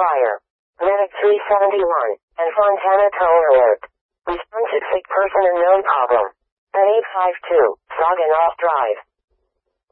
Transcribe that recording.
fire. Medic 371, and Fontana Tower Alert. Responsive sick person unknown problem. At 852, Sauganath Drive.